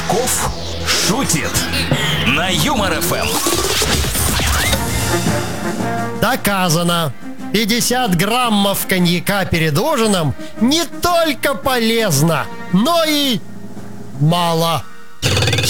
Кошельков шутит на Юмор ФМ. Доказано. 50 граммов коньяка перед ужином не только полезно, но и мало.